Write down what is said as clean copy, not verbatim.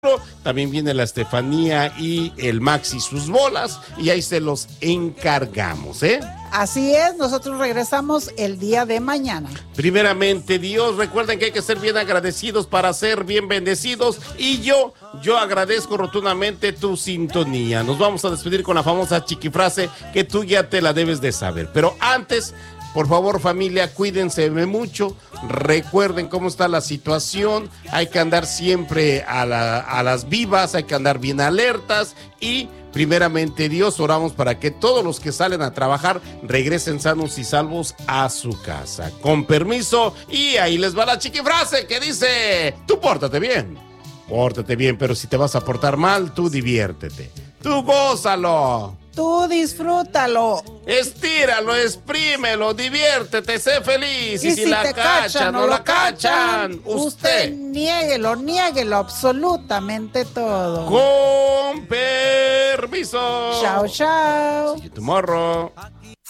También viene la Estefanía y el Maxi sus bolas y ahí se los encargamos, ¿eh? Así es, nosotros regresamos el día de mañana. Primeramente, Dios, recuerden que hay que ser bien agradecidos para ser bien bendecidos y yo agradezco rotundamente tu sintonía. Nos vamos a despedir con la famosa chiquifrase que tú ya te la debes de saber, pero antes... Por favor, familia, cuídense mucho. Recuerden cómo está la situación. Hay que andar siempre a las vivas, hay que andar bien alertas. Y primeramente, Dios, oramos para que todos los que salen a trabajar regresen sanos y salvos a su casa. Con permiso, y ahí les va la chiquifrase que dice: tú pórtate bien. Pórtate bien, pero si te vas a portar mal, tú diviértete. Tú gózalo. Tú disfrútalo. Estíralo, exprímelo, diviértete, sé feliz. Y si la cachan o la cachan, usted niéguelo absolutamente todo. Con permiso. Chao, chao. See you tomorrow.